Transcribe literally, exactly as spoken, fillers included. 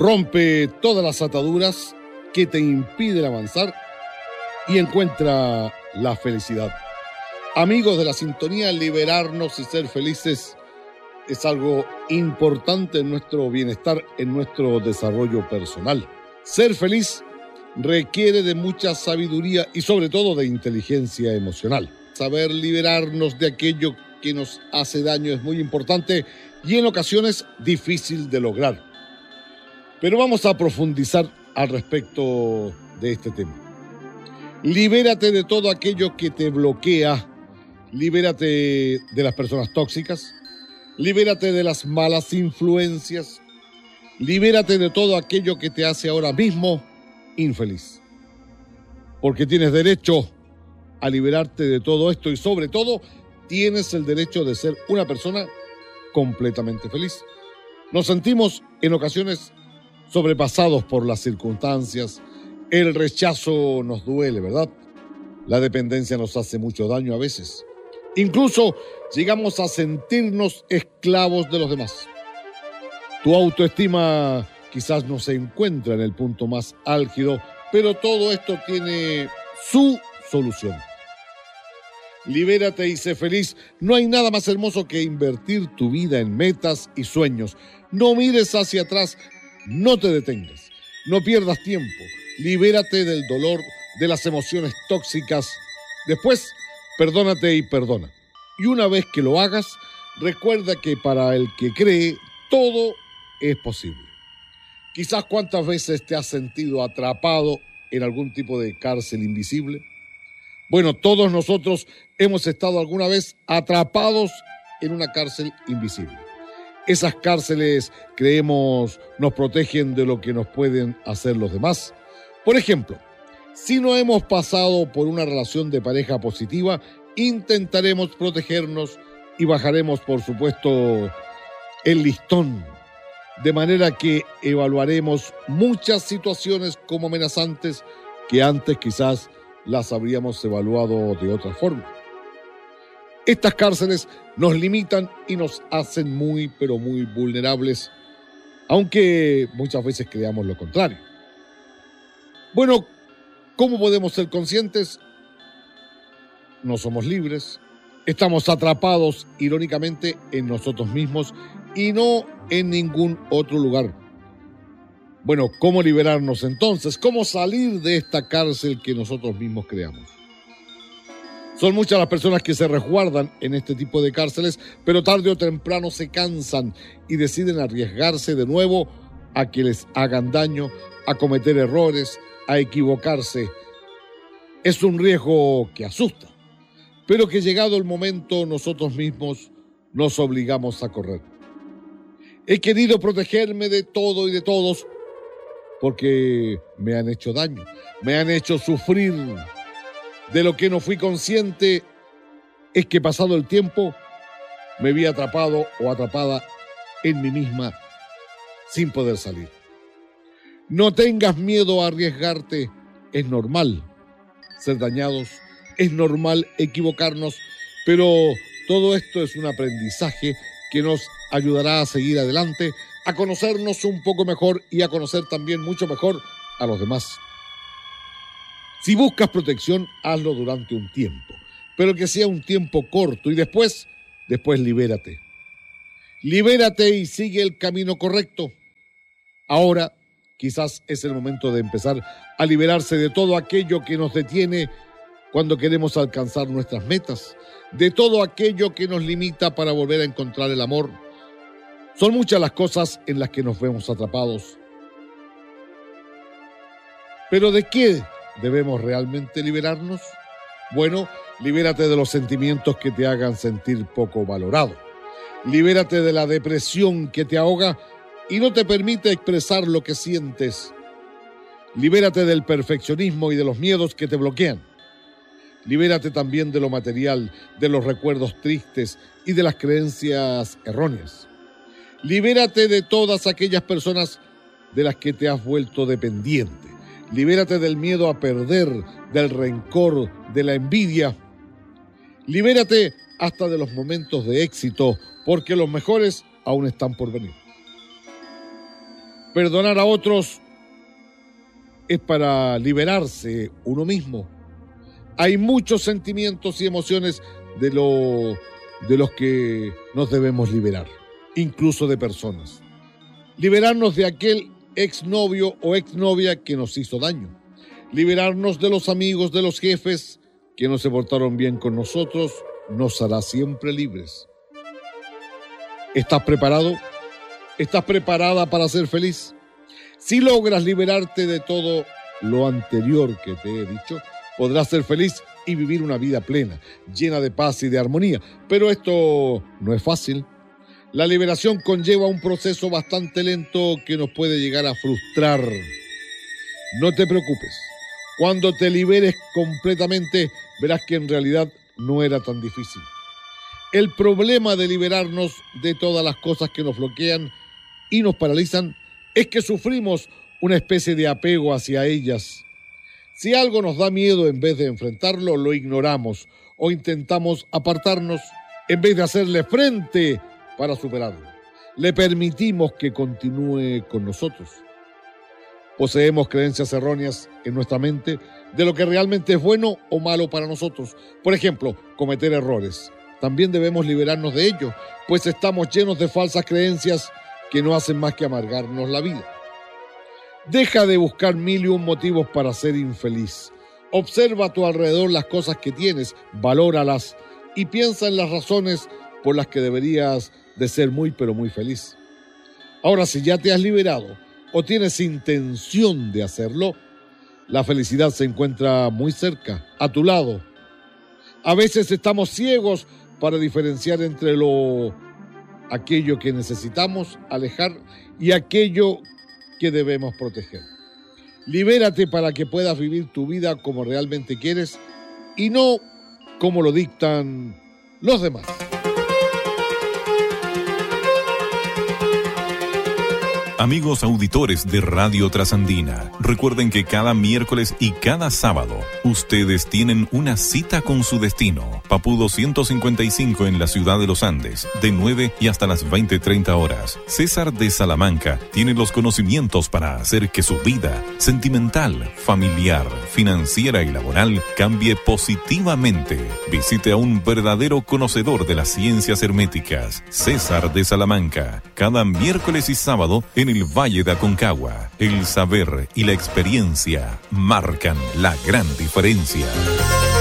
Rompe todas las ataduras que te impiden avanzar y encuentra la felicidad. Amigos de la sintonía, liberarnos y ser felices es algo importante en nuestro bienestar, en nuestro desarrollo personal. Ser feliz requiere de mucha sabiduría y sobre todo de inteligencia emocional. Saber liberarnos de aquello que nos hace daño es muy importante y en ocasiones difícil de lograr. Pero vamos a profundizar al respecto de este tema. Libérate de todo aquello que te bloquea. Libérate de las personas tóxicas. Libérate de las malas influencias. Libérate de todo aquello que te hace ahora mismo infeliz. Porque tienes derecho a liberarte de todo esto y sobre todo tienes el derecho de ser una persona completamente feliz. Nos sentimos en ocasiones sobrepasados por las circunstancias. El rechazo nos duele, ¿verdad? La dependencia nos hace mucho daño a veces. Incluso llegamos a sentirnos esclavos de los demás. Tu autoestima quizás no se encuentra en el punto más álgido, pero todo esto tiene su solución. Libérate y sé feliz. No hay nada más hermoso que invertir tu vida en metas y sueños. No mires hacia atrás, no te detengas, no pierdas tiempo. Libérate del dolor, de las emociones tóxicas. Después, perdónate y perdona. Y una vez que lo hagas, recuerda que para el que cree, todo es posible. Quizás cuántas veces te has sentido atrapado en algún tipo de cárcel invisible. Bueno, todos nosotros hemos estado alguna vez atrapados en una cárcel invisible. Esas cárceles, creemos, nos protegen de lo que nos pueden hacer los demás. Por ejemplo, si no hemos pasado por una relación de pareja positiva, intentaremos protegernos y bajaremos, por supuesto, el listón. De manera que evaluaremos muchas situaciones como amenazantes que antes quizás las habríamos evaluado de otra forma. Estas cárceles nos limitan y nos hacen muy, pero muy vulnerables, aunque muchas veces creamos lo contrario. Bueno, ¿cómo podemos ser conscientes? No somos libres, estamos atrapados irónicamente en nosotros mismos y no en ningún otro lugar. Bueno, ¿cómo liberarnos entonces? ¿Cómo salir de esta cárcel que nosotros mismos creamos? Son muchas las personas que se resguardan en este tipo de cárceles, pero tarde o temprano se cansan y deciden arriesgarse de nuevo a que les hagan daño, a cometer errores, a equivocarse. Es un riesgo que asusta, pero que llegado el momento nosotros mismos nos obligamos a correr. He querido protegerme de todo y de todos porque me han hecho daño, me han hecho sufrir. De lo que no fui consciente es que pasado el tiempo me vi atrapado o atrapada en mí misma sin poder salir. No tengas miedo a arriesgarte, es normal ser dañados, es normal equivocarnos, pero todo esto es un aprendizaje que nos ayudará a seguir adelante, a conocernos un poco mejor y a conocer también mucho mejor a los demás. Si buscas protección, hazlo durante un tiempo, pero que sea un tiempo corto y después, después libérate. Libérate y sigue el camino correcto. Ahora, quizás es el momento de empezar a liberarse de todo aquello que nos detiene cuando queremos alcanzar nuestras metas, de todo aquello que nos limita para volver a encontrar el amor. Son muchas las cosas en las que nos vemos atrapados. ¿Pero de qué debemos realmente liberarnos? Bueno, libérate de los sentimientos que te hagan sentir poco valorado. Libérate de la depresión que te ahoga y no te permite expresar lo que sientes. Libérate del perfeccionismo y de los miedos que te bloquean. Libérate también de lo material, de los recuerdos tristes y de las creencias erróneas. Libérate de todas aquellas personas de las que te has vuelto dependiente. Libérate del miedo a perder, del rencor, de la envidia. Libérate hasta de los momentos de éxito, porque los mejores aún están por venir. Perdonar a otros es para liberarse uno mismo. Hay muchos sentimientos y emociones de, lo, de los que nos debemos liberar, incluso de personas. Liberarnos de aquel exnovio o exnovia que nos hizo daño. Liberarnos de los amigos, de los jefes que no se portaron bien con nosotros, nos hará siempre libres. ¿Estás preparado? ¿Estás preparada para ser feliz? Si logras liberarte de todo lo anterior que te he dicho, podrás ser feliz y vivir una vida plena, llena de paz y de armonía. Pero esto no es fácil. La liberación conlleva un proceso bastante lento que nos puede llegar a frustrar. No te preocupes. Cuando te liberes completamente, verás que en realidad no era tan difícil. El problema de liberarnos de todas las cosas que nos bloquean y nos paralizan es que sufrimos una especie de apego hacia ellas. Si algo nos da miedo, en vez de enfrentarlo, lo ignoramos o intentamos apartarnos en vez de hacerle frente para superarlo. Le permitimos que continúe con nosotros. Poseemos creencias erróneas en nuestra mente de lo que realmente es bueno o malo para nosotros. Por ejemplo, cometer errores. También debemos liberarnos de ello, pues estamos llenos de falsas creencias que no hacen más que amargarnos la vida. Deja de buscar mil y un motivos para ser infeliz. Observa a tu alrededor las cosas que tienes, valóralas y piensa en las razones por las que deberías de ser muy pero muy feliz. Ahora, si ya te has liberado o tienes intención de hacerlo, la felicidad se encuentra muy cerca, a tu lado. A veces estamos ciegos para diferenciar entre lo aquello que necesitamos alejar y aquello que debemos proteger. Libérate para que puedas vivir tu vida como realmente quieres y no como lo dictan los demás. Amigos auditores de Radio Trasandina, recuerden que cada miércoles y cada sábado ustedes tienen una cita con su destino. Papudo ciento cincuenta y cinco en la ciudad de Los Andes, de nueve y hasta las veinte treinta horas. César de Salamanca tiene los conocimientos para hacer que su vida sentimental, familiar, financiera y laboral cambie positivamente. Visite a un verdadero conocedor de las ciencias herméticas, César de Salamanca, cada miércoles y sábado en el Valle de Aconcagua. El saber y la experiencia marcan la gran diferencia.